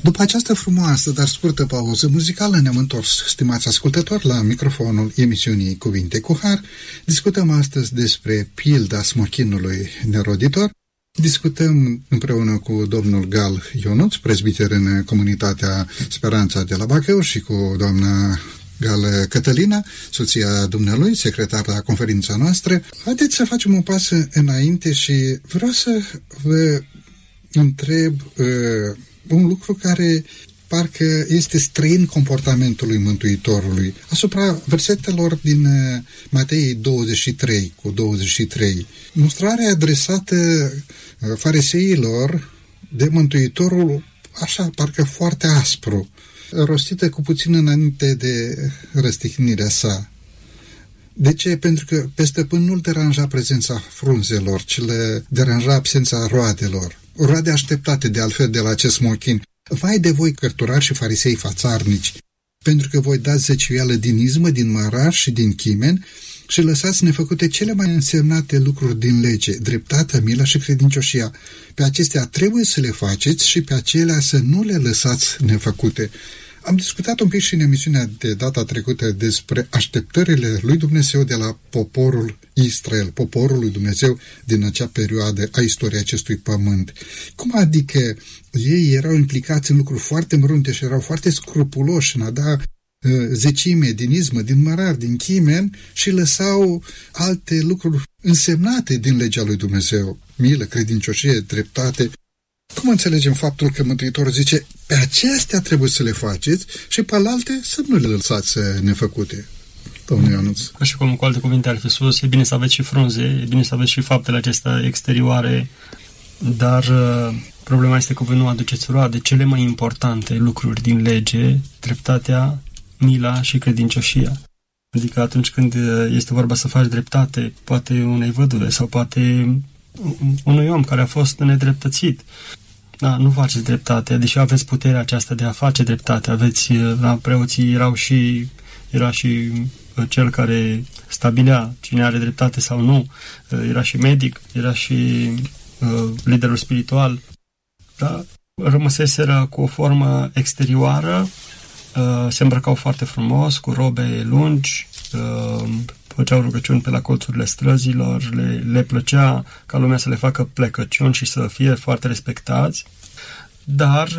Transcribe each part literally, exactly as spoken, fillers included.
După această frumoasă, dar scurtă pauză muzicală, ne-am întors, stimați ascultători, la microfonul emisiunii Cuvinte cu Har. Discutăm astăzi despre pilda smochinului neroditor. Discutăm împreună cu domnul Gal Ionuț, prezbiter în comunitatea Speranța de la Bacău, și cu doamna Gal Cătălina, soția dumnealui, secretar la conferința noastră. Haideți să facem un pas înainte și vreau să vă întreb uh, un lucru care parcă este străin comportamentului Mântuitorului. Asupra versetelor din uh, Matei douăzeci și trei cu douăzeci și trei. Mustrarea adresată uh, fariseilor de Mântuitorul, așa, parcă foarte aspru, rostită cu puțin înainte de răstignirea sa. De ce? Pentru că pe stăpân nu-l deranja prezența frunzelor, ci le deranja absența roadelor. Roade așteptate de altfel de la acest smochin. Vai de voi, cărturari și farisei fațarnici, pentru că voi dați zeciuială din izmă, din mărar și din chimen și lăsați nefăcute cele mai însemnate lucruri din lege, dreptatea, mila și credincioșia. Pe acestea trebuie să le faceți și pe acelea să nu le lăsați nefăcute. Am discutat un pic și în emisiunea de data trecută despre așteptările lui Dumnezeu de la poporul Israel, poporul lui Dumnezeu din acea perioadă a istoriei acestui pământ. Cum adică ei erau implicați în lucruri foarte mărunte și erau foarte scrupuloși în a da uh, zecime din izmă, din mărar, din chimen și lăsau alte lucruri însemnate din legea lui Dumnezeu, milă, credincioșie, dreptate. Cum înțelegem faptul că Mântuitorul zice, pe acestea trebuie să le faceți și pe alte să nu le lăsați nefăcute? Domnul Ionuț. Ca și cum cu alte cuvinte ar fi spus, e bine să aveți și frunze, e bine să aveți și faptele acestea exterioare, dar uh, problema este că voi nu aduceți roade. Cele mai importante lucruri din lege, dreptatea, mila și credincioșia. Adică atunci când este vorba să faci dreptate, poate unei văduve sau poate unui om care a fost nedreptățit. Da, nu faceți dreptate, deși aveți puterea aceasta de a face dreptate. Aveți, la preoții erau și, era și cel care stabilea cine are dreptate sau nu, era și medic, era și uh, liderul spiritual. Da? Rămăseseră cu o formă exterioară, uh, se îmbrăcau foarte frumos, cu robe lungi, uh, făceau rugăciuni pe la colțurile străzilor, le, le plăcea ca lumea să le facă plecăciuni și să fie foarte respectați, dar,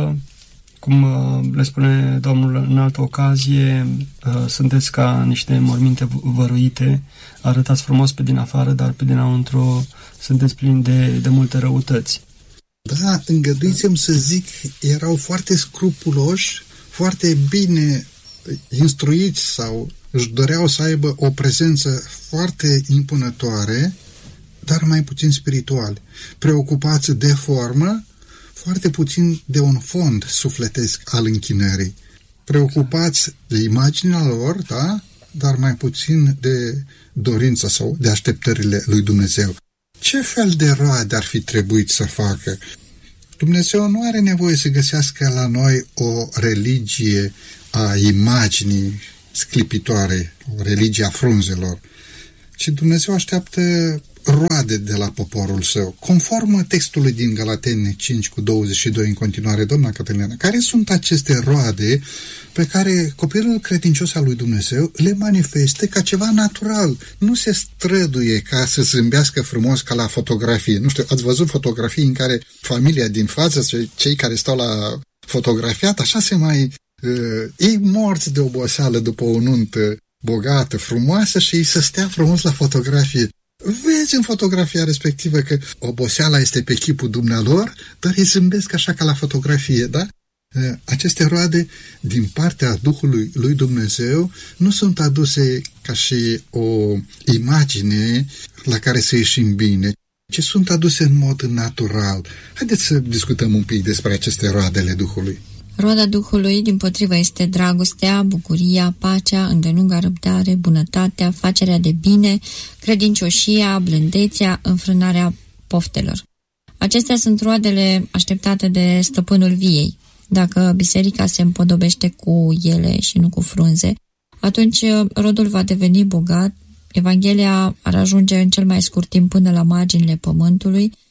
cum le spune Domnul în altă ocazie, sunteți ca niște morminte văruite, arătați frumos pe din afară, dar pe dinăuntru sunteți plini de, de multe răutăți. Da, îngăduiți-mi să zic, erau foarte scrupuloși, foarte bine instruiți sau își doreau să aibă o prezență foarte impunătoare, dar mai puțin spirituali. Preocupați de formă, foarte puțin de un fond sufletesc al închinării. Preocupați de imaginea lor, da, dar mai puțin de dorința sau de așteptările lui Dumnezeu. Ce fel de roade ar fi trebuit să facă? Dumnezeu nu are nevoie să găsească la noi o religie a imaginii sclipitoare, o religie a frunzelor, ci Dumnezeu așteaptă roade de la poporul său, conform textului din Galateni cinci cu douăzeci și doi în continuare, doamna Cătălina. Care sunt aceste roade pe care copilul credincios al lui Dumnezeu le manifeste ca ceva natural? Nu se străduie ca să zâmbească frumos ca la fotografie. Nu știu, ați văzut fotografii în care familia din față, cei care stau la fotografiat, așa se mai Uh, ei morți de oboseală după o nuntă bogată, frumoasă și ei să stea frumos la fotografie. Vezi în fotografia respectivă că oboseala este pe chipul dumnealor, dar ei zâmbesc așa ca la fotografie, da? Uh, aceste roade din partea Duhului lui Dumnezeu nu sunt aduse ca și o imagine la care să ieșim bine, ci sunt aduse în mod natural. Haideți să discutăm un pic despre aceste roadele Duhului. Roada Duhului, dimpotrivă, este dragostea, bucuria, pacea, îndelunga răbdare, bunătatea, facerea de bine, credincioșia, blândețea, înfrânarea poftelor. Acestea sunt roadele așteptate de stăpânul viei. Dacă biserica se împodobește cu ele și nu cu frunze, atunci rodul va deveni bogat, Evanghelia ar ajunge în cel mai scurt timp până la marginile pământului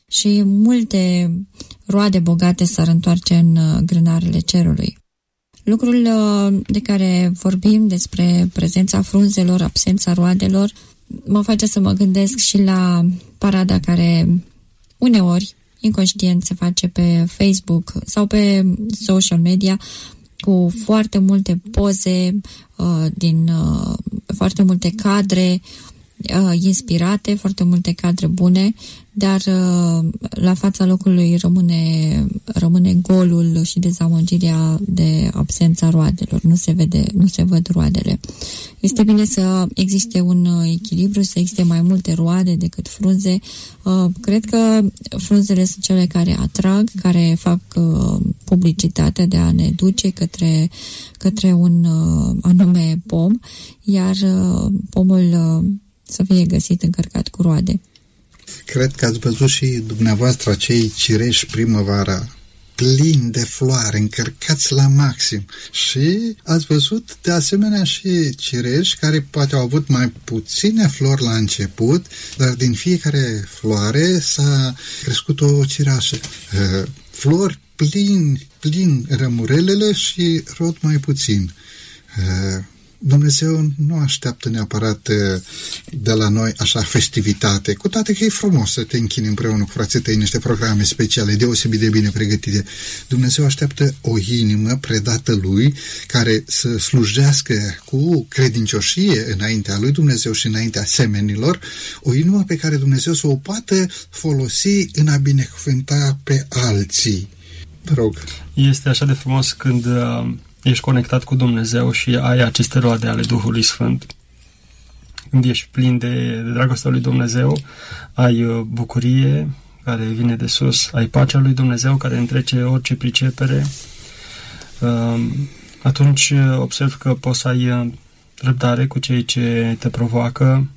și multe roade bogate s-ar întoarce în grânarele cerului. Lucrul de care vorbim despre prezența frunzelor, absența roadelor, mă face să mă gândesc și la parada care uneori, inconștient, se face pe Facebook sau pe social media cu foarte multe poze, din foarte multe cadre inspirate, foarte multe cadre bune, dar la fața locului rămâne, rămâne golul și dezamăgirea de absența roadelor. Nu se vede, nu se văd roadele. Este bine să existe un echilibru, să existe mai multe roade decât frunze. Cred că frunzele sunt cele care atrag, care fac publicitatea de a ne duce către, către un anume pom, iar pomul să fie găsit încărcat cu roade. Cred că ați văzut și dumneavoastră acei cireși primăvara plini de floare, încărcați la maxim. Și ați văzut de asemenea și cireși care poate au avut mai puține flori la început, dar din fiecare floare s-a crescut o cireașă. Flori plini, plin rămurelele și rod mai puțin. Dumnezeu nu așteaptă neapărat de la noi așa festivitate, cu toate că e frumos să te închini împreună cu frații tăi niște programe speciale, deosebit de bine pregătite. Dumnezeu așteaptă o inimă predată Lui, care să slujească cu credincioșie înaintea Lui Dumnezeu și înaintea semenilor, o inimă pe care Dumnezeu să o poată folosi în a binecuvânta pe alții. Vă rog. Este așa de frumos când uh... ești conectat cu Dumnezeu și ai aceste roade ale Duhului Sfânt. Când ești plin de, de dragostea lui Dumnezeu, ai bucurie care vine de sus, ai pacea lui Dumnezeu care întrece orice pricepere. Atunci observ că poți să ai răbdare cu cei ce te provoacă,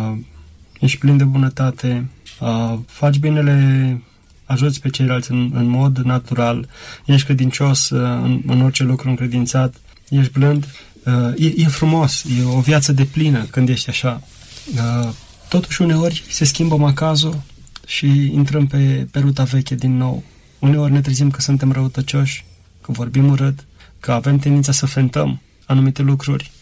ești plin de bunătate, faci binele, ajuți pe ceilalți în, în mod natural, ești credincios în, în orice lucru încredințat, ești blând, e, e frumos, e o viață deplină când ești așa. Totuși uneori se schimbă macazul și intrăm pe, pe ruta veche din nou. Uneori ne trezim că suntem răutăcioși, că vorbim urât, că avem tendința să fentăm anumite lucruri.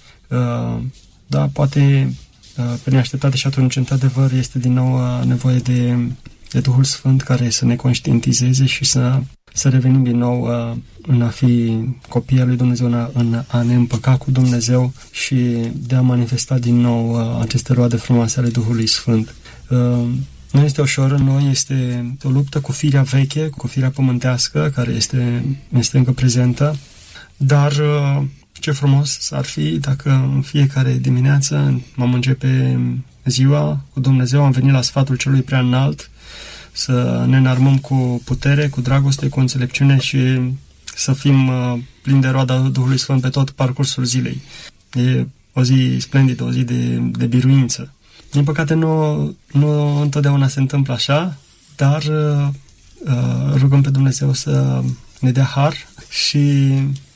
Da, poate pe neașteptate și atunci, într-adevăr, este din nou nevoie de de Duhul Sfânt care să ne conștientizeze și să, să revenim din nou uh, în a fi copii al lui Dumnezeu, în a, în a ne împăca cu Dumnezeu și de a manifesta din nou uh, aceste roade frumoase ale Duhului Sfânt. Uh, nu este ușor în noi, este o luptă cu firea veche, cu firea pământească, care este, este încă prezentă, dar uh, ce frumos ar fi dacă în fiecare dimineață m-am începe ziua cu Dumnezeu, am venit la sfatul celui prea înalt, să ne înarmăm cu putere, cu dragoste, cu înțelepciune și să fim uh, plini de roada Duhului Sfânt pe tot parcursul zilei. E o zi splendidă, o zi de, de biruință. Din păcate nu, nu întotdeauna se întâmplă așa, dar uh, rugăm pe Dumnezeu să ne dea har și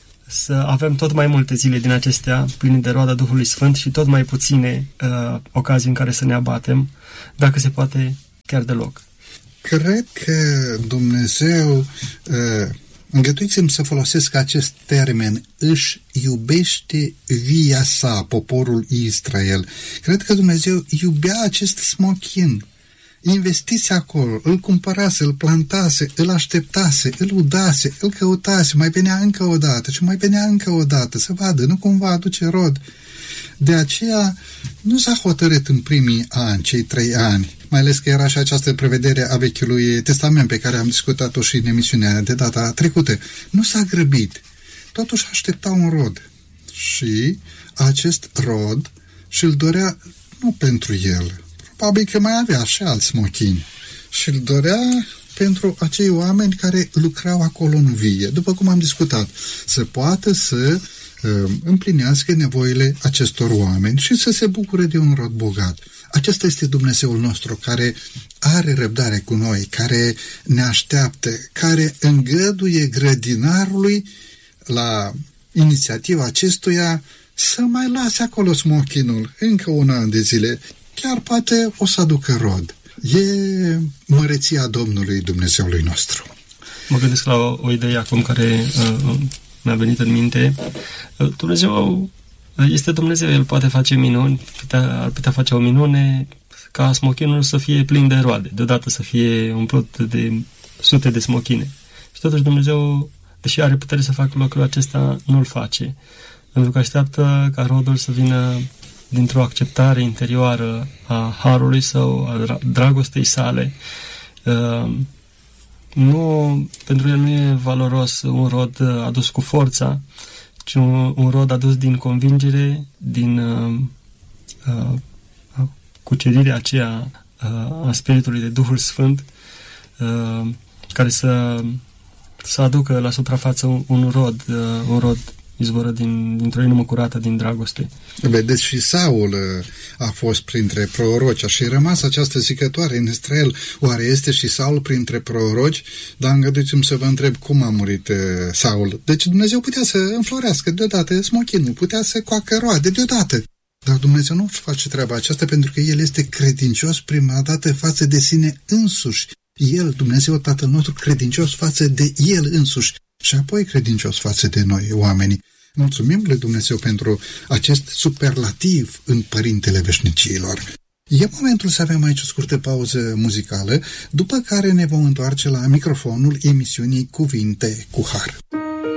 să avem tot mai multe zile din acestea pline de roada Duhului Sfânt și tot mai puține uh, ocazii în care să ne abatem, dacă se poate chiar deloc. Cred că Dumnezeu, uh, îngăduiți-mi să folosesc acest termen, își iubește via sa, poporul Israel. Cred că Dumnezeu iubea acest smochin. Investise acolo, îl cumpărase, îl plantase, îl așteptase, îl udase, îl căutase, mai venea încă o dată și mai venea încă o dată să vadă, nu cumva aduce rod. De aceea nu s-a hotărât în primii ani, cei trei ani, mai ales că era și această prevedere a Vechiului Testament pe care am discutat-o și în emisiunea de data trecută. Nu s-a grăbit, totuși aștepta un rod și acest rod și-l dorea nu pentru el, probabil că mai avea și alți mochini și îl dorea pentru acei oameni care lucrau acolo în vie, după cum am discutat, să poată să uh, împlinească nevoile acestor oameni și să se bucure de un rod bogat. Acesta este Dumnezeul nostru care are răbdare cu noi, care ne așteaptă, care îngăduie grădinarului la inițiativa acestuia să mai lase acolo smochinul încă un an de zile. Chiar poate o să aducă rod. E măreția Domnului Dumnezeului nostru. Mă gândesc la o, o idee acum care uh, mi-a venit în minte. Uh, Dumnezeu este Dumnezeu, El poate face minuni, putea, ar putea face o minune ca smochinul să fie plin de roade, deodată să fie umplut de sute de smochine. Și totuși Dumnezeu, deși are putere să facă lucrul acesta, nu-l face. Pentru că așteaptă ca rodul să vină dintr-o acceptare interioară a harului său, a dragostei sale. Uh, nu, pentru el nu e valoros un rod adus cu forța, ci un, un rod adus din convingere, din uh, uh, cucerirea aceea uh, a Spiritului de Duhul Sfânt, uh, care să, să aducă la suprafață un, un rod, uh, un rod izvoră din, dintr-o inimă curată, din dragoste. Vedeți, și Saul a fost printre proroci, și rămas această zicătoare în Israel. Oare este și Saul printre proroci? Dar îngăduiți-mi să vă întreb cum a murit Saul. Deci Dumnezeu putea să înflorească deodată smochinul, putea să coacă roade deodată. Dar Dumnezeu nu își face treaba aceasta pentru că El este credincios prima dată față de sine însuși. El, Dumnezeu Tatăl nostru, credincios față de El însuși și apoi credincios față de noi, oamenii. Mulțumim lui Dumnezeu pentru acest superlativ în Părintele Veșnicilor. E momentul să avem aici o scurtă pauză muzicală, după care ne vom întoarce la microfonul emisiunii Cuvinte cu Har.